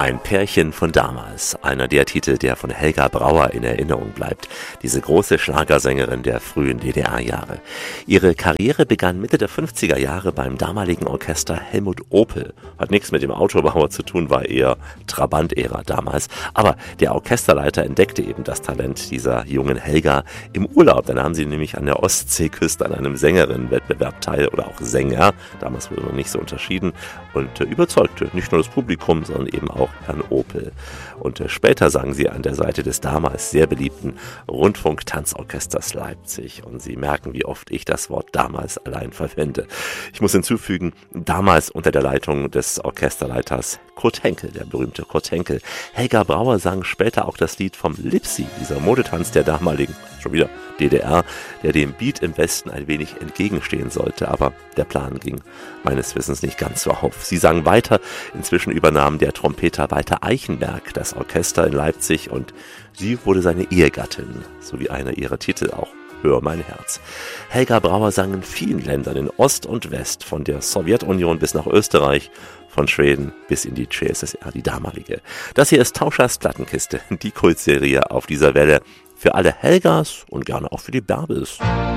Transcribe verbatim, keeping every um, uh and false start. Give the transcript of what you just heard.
Ein Pärchen von damals, einer der Titel, der von Helga Brauer in Erinnerung bleibt, diese große Schlagersängerin der frühen D D R-Jahre. Ihre Karriere begann Mitte der fünfziger Jahre beim damaligen Orchester Helmut Opel. Hat nichts mit dem Autobauer zu tun, war eher Trabant-Ära damals. Aber der Orchesterleiter entdeckte eben das Talent dieser jungen Helga im Urlaub. Da nahm sie nämlich an der Ostseeküste an einem Sängerinnenwettbewerb teil, oder auch Sänger, damals wurde noch nicht so unterschieden, und äh, überzeugte nicht nur das Publikum, sondern eben auch Herrn Opel. Und äh, später sang sie an der Seite des damals sehr beliebten Rundfunk-Tanzorchesters Leipzig. Und Sie merken, wie oft ich das Wort damals allein verwende. Ich muss hinzufügen, damals unter der Leitung des Orchesterleiters Kurt Henkel, der berühmte Kurt Henkel. Helga Brauer sang später auch das Lied vom Lipsi, dieser Modetanz der damaligen, schon wieder D D R, der dem Beat im Westen ein wenig entgegenstehen sollte, aber der Plan ging meines Wissens nicht ganz so auf. Sie sang weiter, inzwischen übernahm der Trompeter Walter Eichenberg das Orchester in Leipzig und sie wurde seine Ehegattin, sowie einer ihrer Titel auch. Hör mein Herz. Helga Brauer sang in vielen Ländern in Ost und West, von der Sowjetunion bis nach Österreich, von Schweden bis in die C S S R, die damalige. Das hier ist Tauschers Plattenkiste, die Kultserie auf dieser Welle. Für alle Helgas und gerne auch für die Bärbels.